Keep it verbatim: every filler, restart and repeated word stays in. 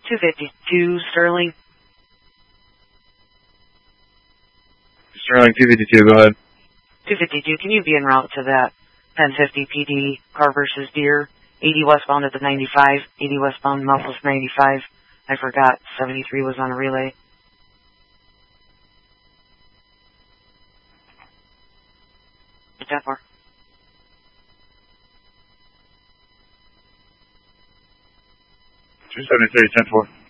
two fifty-two, Sterling. Sterling, two fifty-two, go ahead. two fifty-two, can you be en route to that ten fifty P D, car versus deer, eighty westbound at the ninety-five, eighty westbound Memphis ninety-five. I forgot, seventy-three was on a relay. ten four. two seventy-three, ten four.